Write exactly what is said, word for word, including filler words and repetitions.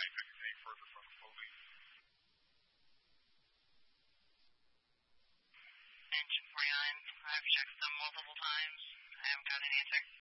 any further from the police. Engine forty-nine, I've checked them multiple times. I haven't got an answer.